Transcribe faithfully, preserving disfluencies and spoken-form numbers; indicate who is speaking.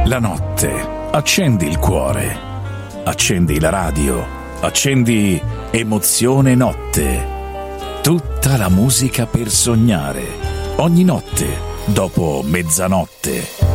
Speaker 1: La notte, accendi il cuore, accendi la radio, accendi Emozione Notte. Tutta la musica per sognare, ogni notte, dopo mezzanotte.